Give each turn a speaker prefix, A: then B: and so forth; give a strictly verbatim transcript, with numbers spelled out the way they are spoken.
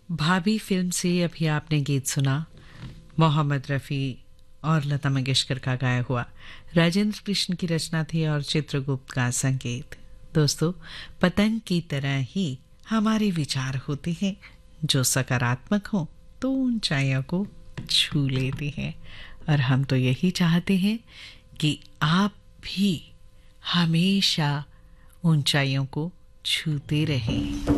A: भाभी फिल्म से अभी आपने गीत सुना, मोहम्मद रफ़ी और लता मंगेशकर का गाया हुआ। राजेंद्र कृष्ण की रचना थी और चित्रगुप्त का संगीत। दोस्तों, पतंग की तरह ही हमारे विचार होते हैं, जो सकारात्मक हों तो ऊंचाइयों को छू लेते हैं। और हम तो यही चाहते हैं कि आप भी हमेशा ऊंचाइयों को छूते रहें।